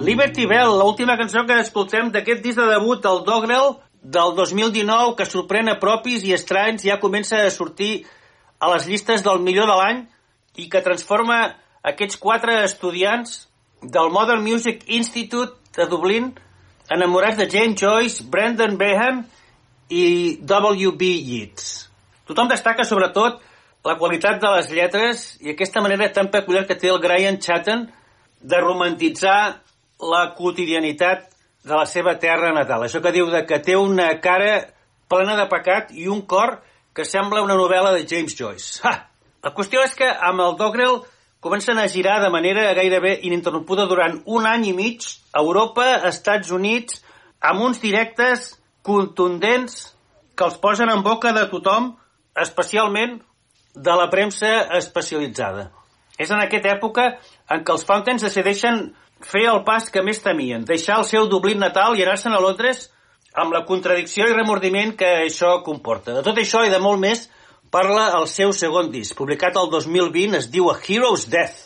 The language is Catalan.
Liberty Bell, l'última cançó que escoltem d'aquest disc de debut del Dogrel del 2019, que sorprèn a propis i estranys, ja comença a sortir a les llistes del millor de l'any i que transforma aquests 4 estudiants del Modern Music Institute de Dublín enamorats de James Joyce, Brendan Behan i W.B. Yeats. Tothom destaca sobretot la qualitat de les lletres i aquesta manera tan peculiar que té el Graham Chatham de romantitzar la quotidianitat de la seva terra natal. Això que diu que té una cara plena de pecat i un cor que sembla una novel·la de James Joyce. La qüestió és que amb el Dogrel comencen a girar de manera gairebé ininterrompuda durant un any i mig a Europa, Estats Units, amb uns directes contundents que els posen en boca de tothom, especialment de la premsa especialitzada. És en aquesta època en què els Fountains decideixen fer el pas que més temien, deixar el seu Dublín natal i anar-se'n a Londres amb la contradicció i remordiment que això comporta. De tot això i de molt més parla el seu segon disc, publicat el 2020, es diu A Hero's Death.